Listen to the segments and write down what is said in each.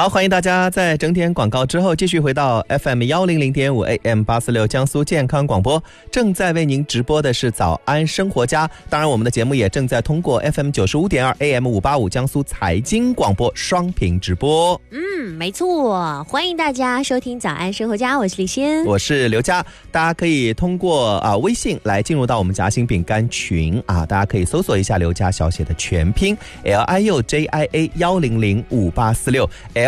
好，欢迎大家在整点广告之后继续回到 FM100.5 AM846 江苏健康广播，正在为您直播的是早安生活家。当然我们的节目也正在通过 FM95.2 AM585 江苏财经广播双屏直播。 没错，欢迎大家收听早安生活家，我是李欣， 我是刘佳。大家可以通过微信来进入到我们夹心饼干群大家可以搜索一下刘佳小写的全拼 LIUJIA1005846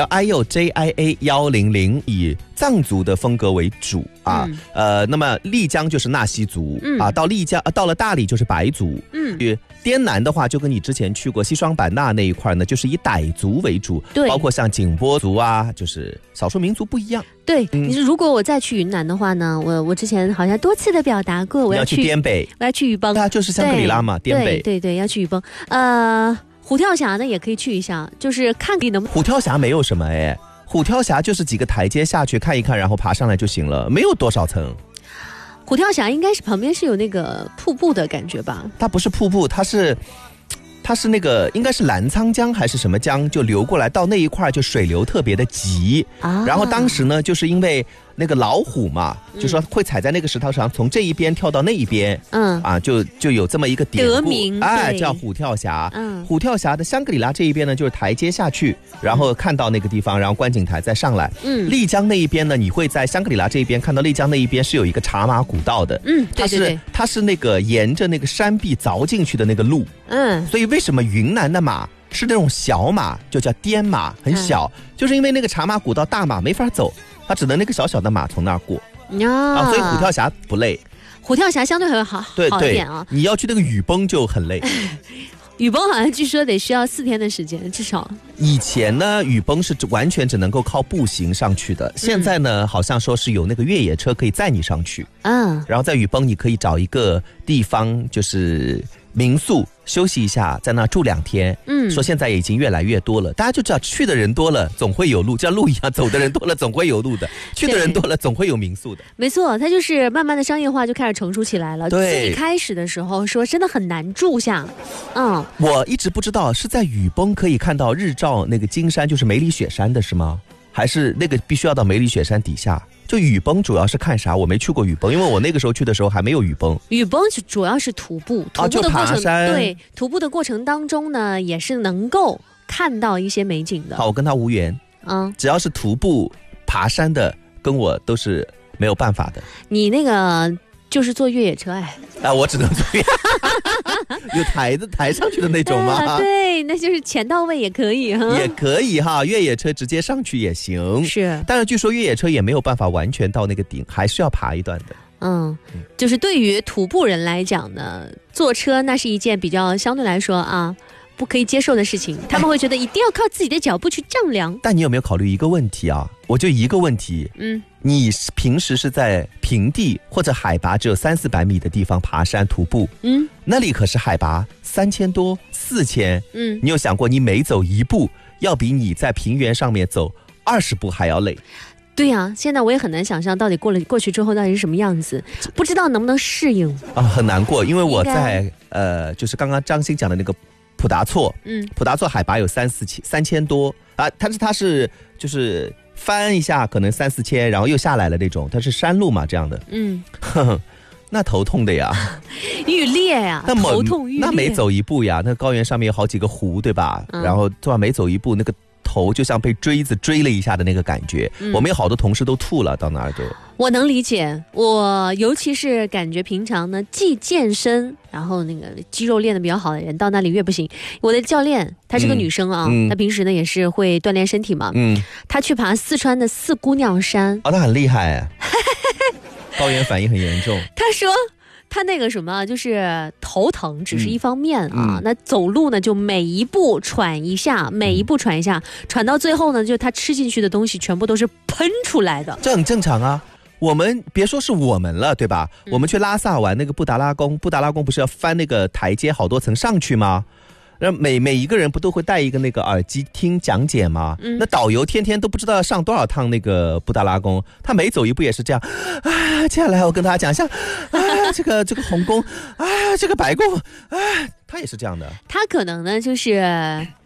LIUJIA100，以藏族的风格为主那么丽江就是纳西族到丽江到了大理就是白族滇南的话就跟你之前去过西双版纳那一块呢，就是以傣族为主， 对， 包括像景颇族就是少数民族不一样。 对，如果我再去云南的话呢，我之前好像多次的表达过，我要去滇北， 我要去雨崩， 它就是香格里拉嘛，滇北， 对，要去雨崩。虎跳峡呢也可以去一下，就是看你能。 虎跳峡没有什么虎跳峡就是几个台阶下去看一看，然后爬上来就行了，没有多少层。 虎跳峡应该是旁边是有那个瀑布的感觉吧？ 它不是瀑布，它是那个应该是澜沧江还是什么江，就流过来到那一块就水流特别的急然后当时呢就是因为那个老虎嘛，就说会踩在那个石头上，从这一边跳到那一边就有这么一个典故得名叫虎跳峡虎跳峡的香格里拉这一边呢就是台阶下去，然后看到那个地方，然后观景台再上来丽江那一边呢，你会在香格里拉这一边看到丽江那一边是有一个茶马古道的对， 它是那个沿着那个山壁凿进去的那个路所以为什么云南的马是那种小马，就叫滇马，很小就是因为那个茶马古道大马没法走，它只能那个小小的马从那儿过所以虎跳峡不累， 虎跳峡相对会好一点你要去那个雨崩就很累雨崩好像据说得需要4天的时间至少。 以前呢雨崩是完全只能够靠步行上去的现在呢好像说是有那个越野车可以载你上去然后在雨崩你可以找一个地方就是民宿休息一下，在那住2天说现在已经越来越多了，大家就知道去的人多了总会有路，像路一样，走的人多了总会有路的去的人多了总会有民宿的。 没错，它就是慢慢的商业化就开始成熟起来了。最开始的时候说真的很难住下我一直不知道是在雨崩可以看到日照那个金山就是梅里雪山的是吗？还是那个必须要到梅里雪山底下？就雨崩主要是看啥？我没去过雨崩，因为我那个时候去的时候还没有雨崩。 雨崩主要是徒步的过程对，徒步的过程当中呢也是能够看到一些美景的。 好，我跟他无缘只要是徒步爬山的跟我都是没有办法的。 你那个就是坐越野车我只能坐越野有台子抬上去的那种吗对，那就是钱到位也可以也可以越野车直接上去也行是， 但是据说越野车也没有办法完全到那个顶，还是要爬一段的就是对于徒步人来讲呢，坐车那是一件比较相对来说不可以接受的事情，他们会觉得一定要靠自己的脚步去丈量。 但你有没有考虑一个问题我就一个问题你平时是在平地或者海拔只有300-400米的地方爬山徒步那里可是海拔3000多4000你有想过你每走一步要比你在平原上面走20步还要累？ 对现在我也很难想象到底过去之后到底是什么样子，不知道能不能适应很难过，因为我在就是刚刚张欣讲的那个普达措普达措海拔有3000多它是就是翻一下可能3-4千，然后又下来了那种，它是山路嘛这样的那头痛的呀欲裂头痛欲裂， 那每走一步呀，那高原上面有好几个湖对吧然后突然每走一步那个头就像被锥子锥了一下的那个感觉我们有好多同事都吐了，到那儿就我能理解，我尤其是感觉平常呢既健身然后那个肌肉练得比较好的人到那里越不行。我的教练她是个女生她平时呢也是会锻炼身体嘛她去爬四川的4姑娘山那很厉害高原反应很严重。 她说他那个什么就是头疼只是一方面那走路呢就每一步喘一下喘到最后呢就他吃进去的东西全部都是喷出来的。 这很正常我们别说是我们了对吧我们去拉萨玩那个布达拉宫不是要翻那个台阶好多层上去吗？然后每一个人不都会带一个那个耳机听讲解吗那导游天天都不知道要上多少趟那个布达拉宫，他每走一步也是这样接下来我跟大家讲一下这个红宫这个白宫他也是这样的。 他可能呢就是